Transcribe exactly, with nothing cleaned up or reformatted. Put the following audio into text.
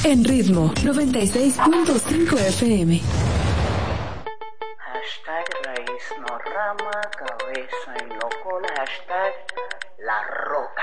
En Ritmo noventa y seis punto cinco F M. Hashtag raíz, no rama, cabeza y no cola. Hashtag la roca.